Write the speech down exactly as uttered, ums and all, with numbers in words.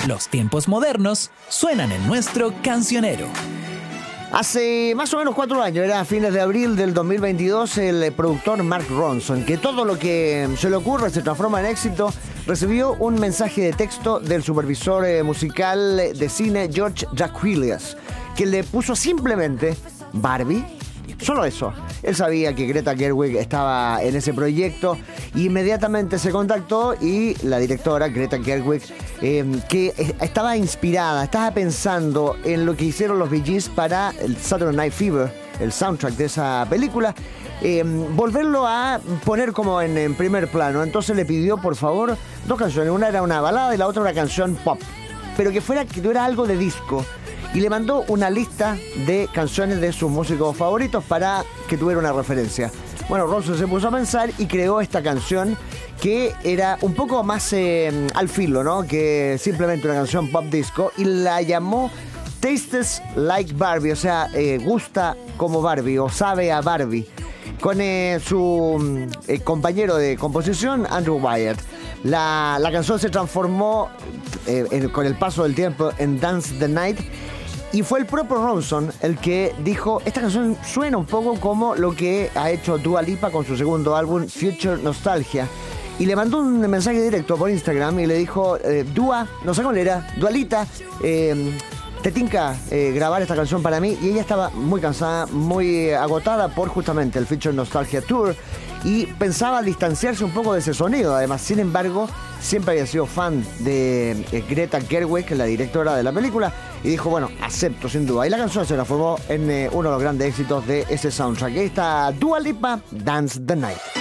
Los tiempos modernos suenan en nuestro cancionero. Hace más o menos cuatro años, era a fines de abril del dos mil veintidós, el productor Mark Ronson, que todo lo que se le ocurre se transforma en éxito, recibió un mensaje de texto del supervisor eh, musical de cine George Jacquilias, que le puso simplemente Barbie. Solo eso. Él sabía que Greta Gerwig estaba en ese proyecto. Inmediatamente se contactó y la directora Greta Gerwig, eh, que estaba inspirada, estaba pensando en lo que hicieron los Bee Gees para el Saturday Night Fever, el soundtrack de esa película, eh, volverlo a poner como en, en primer plano. Entonces le pidió, por favor, dos canciones. Una era una balada y la otra una canción pop, pero que fuera que tuviera algo de disco. Y le mandó una lista de canciones de sus músicos favoritos para que tuviera una referencia. Bueno, Ronson se puso a pensar y creó esta canción que era un poco más eh, al filo, ¿no? Que simplemente una canción pop disco, y la llamó Tastes Like Barbie, o sea, eh, gusta como Barbie o sabe a Barbie, con eh, su eh, compañero de composición, Andrew Wyatt. La, la canción se transformó eh, en, con el paso del tiempo en Dance the Night. Y fue el propio Ronson el que dijo, esta canción suena un poco como lo que ha hecho Dua Lipa con su segundo álbum, Future Nostalgia. Y le mandó un mensaje directo por Instagram y le dijo, eh, Dua, no sé cómo le era, Dualita, eh, te tinca eh, grabar esta canción para mí. Y ella estaba muy cansada, muy agotada por justamente el Future Nostalgia Tour, y pensaba distanciarse un poco de ese sonido. Además, sin embargo, siempre había sido fan de eh, Greta Gerwig, la directora de la película, y dijo, bueno, acepto sin duda. Y la canción se transformó en eh, uno de los grandes éxitos de ese soundtrack. Ahí está Dua Lipa, Dance the Night.